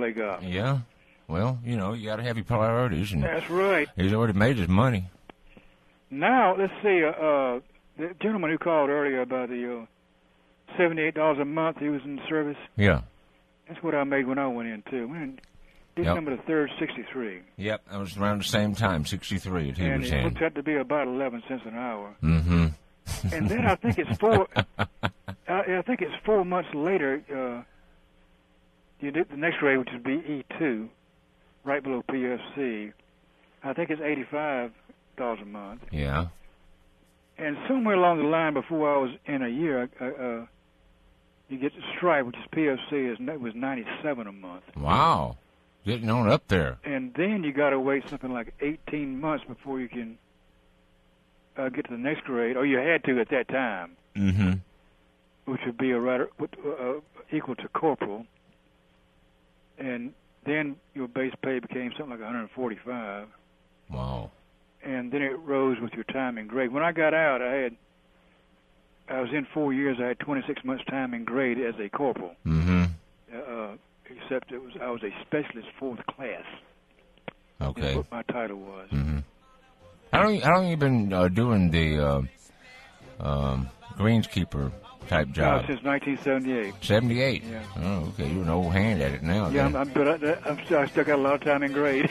play golf. Yeah. Well, you got to have your priorities. And That's right. he's already made his money. Now, let's see. The gentleman who called earlier about the $78 a month he was in service, Yeah. that's what I made when I went in, too. Went in December the 3rd, 63. Yep, that was around the same time, 63, that he And was it in. looks out to be about 11 cents an hour. Mm-hmm. And then I think it's I think it's 4 months later, you did the next grade, which would be E2, right below PFC. I think it's $85 a month. Yeah. And somewhere along the line, before I was in a year, you get the stripe, which is PFC, it was $97 a month. Wow. Getting on up there. And then you got to wait something like 18 months before you can get to the next grade, or you had to at that time, Mm-hmm. which would be equal to corporal. And then your base pay became something like $145. Wow. And then it rose with your time in grade. When I got out, I was in 4 years. I had 26 months time in grade as a corporal. Mm-hmm. Except I was a specialist 4th class. Okay. That's what my title was. Mm-hmm. How long you been doing the greenskeeper type job? Since 1978. 78? Yeah. Oh, okay. You're an old hand at it now. Yeah, I still got a lot of time in grade.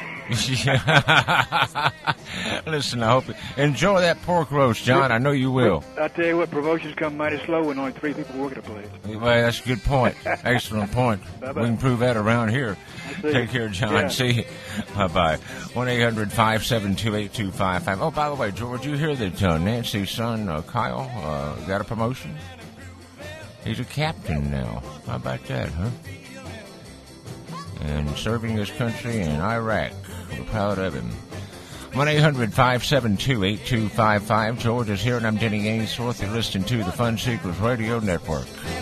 Listen, I hope you enjoy that pork roast, John. I know you will. I tell you what, promotions come mighty slow when only 3 people work at a place. Well, that's a good point. Excellent point. Bye-bye. We can prove that around here. Take care, John. Yeah. See you. Bye-bye. 1-800-572-8255. Oh, by the way, George, you hear that Nancy's son, Kyle, got a promotion? He's a captain now. How about that, huh? And serving his country in Iraq. We're proud of him. 1-800-572-8255. George is here, and I'm Denny Ainsworth. You're listening to the Fun Seekers Radio Network.